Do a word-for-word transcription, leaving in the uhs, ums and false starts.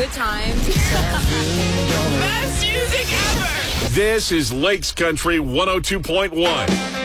good times. Best music ever. This is Lakes Country one oh two point one.